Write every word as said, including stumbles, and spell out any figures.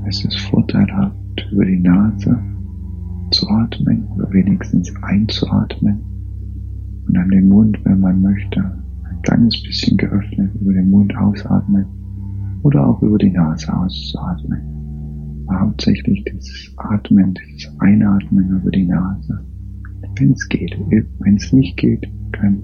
Es ist vorteilhaft, über die Nase zu atmen oder wenigstens einzuatmen und dann den Mund, wenn man möchte, ein kleines bisschen geöffnet über den Mund ausatmen oder auch über die Nase auszuatmen. Aber hauptsächlich dieses Atmen, dieses Einatmen über die Nase. Wenn es geht. Wenn es nicht geht, kein